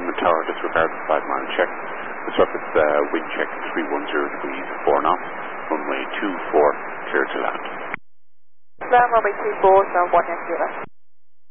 Lima Tower, disregard the 5-mile check. The surface wind check 310 degrees 4 knots. Runway 24, clear to land. Runway 24, so 1 Yankee.